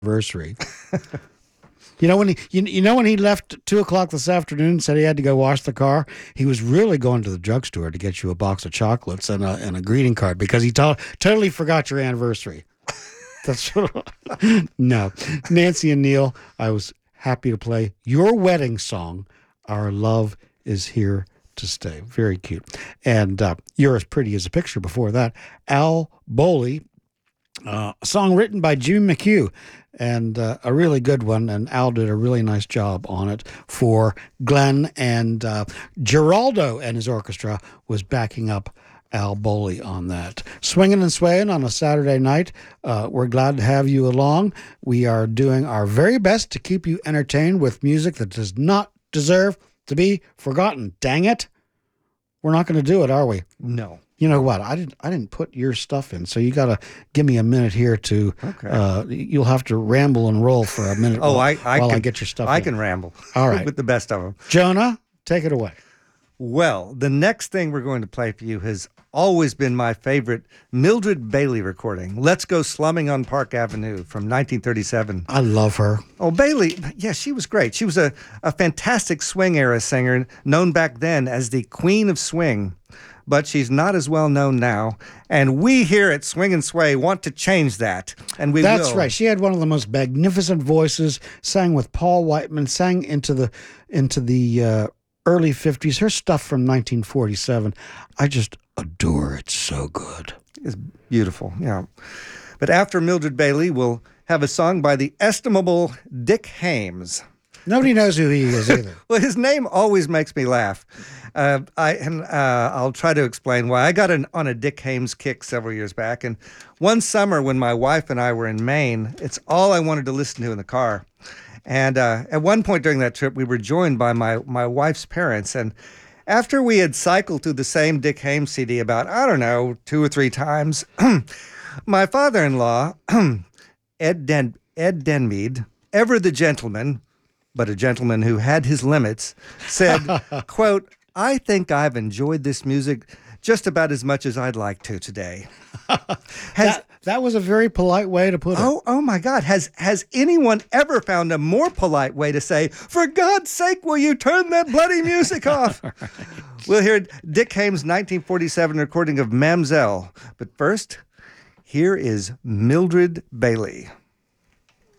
anniversary. When he left at 2 o'clock this afternoon, said he had to go wash the car. He was really going to the drugstore to get you a box of chocolates and a greeting card because he totally forgot your anniversary. That's no, Nancy and Neil. I was happy to play your wedding song. Our love is here to stay. Very cute, and You're as Pretty as a Picture. Before that, Al Boley. A song written by June McHugh, and a really good one. And Al did a really nice job on it for Glenn. And Geraldo and his orchestra was backing up Al Boley on that. Swinging and Swaying on a Saturday night. We're glad to have you along. We are doing our very best to keep you entertained with music that does not deserve to be forgotten. Dang it. We're not going to do it, are we? No. You know what? I didn't put your stuff in, so you got to give me a minute here to. Okay. You'll have to ramble and roll for a minute. while I get your stuff. I can ramble. All right, with the best of them. Jonah, take it away. Well, the next thing we're going to play for you has always been my favorite Mildred Bailey recording. Let's Go Slumming on Park Avenue from 1937. I love her. Oh, Bailey, yeah, she was great. She was a fantastic swing era singer, known back then as the Queen of Swing. But she's not as well known now. And we here at Swing and Sway want to change that. And we will. That's right. She had one of the most magnificent voices, sang with Paul Whiteman, sang into the early 50s. Her stuff from 1947, I just adore. It's so good. It's beautiful, yeah. But after Mildred Bailey, we'll have a song by the estimable Dick Haymes. Nobody knows who he is either. Well, his name always makes me laugh. I'll try to explain why. I got on a Dick Haymes kick several years back, and one summer when my wife and I were in Maine, it's all I wanted to listen to in the car. And at one point during that trip, we were joined by my wife's parents, and after we had cycled through the same Dick Haymes CD about, 2 or 3 times, my father-in-law, Ed Denmead, ever the gentleman, but a gentleman who had his limits, said, quote, "I think I've enjoyed this music just about as much as I'd like to today." That was a very polite way to put it. Oh my God. Has anyone ever found a more polite way to say, "For God's sake, will you turn that bloody music off?" Right. We'll hear Dick Haymes' 1947 recording of Mamselle. But first, here is Mildred Bailey.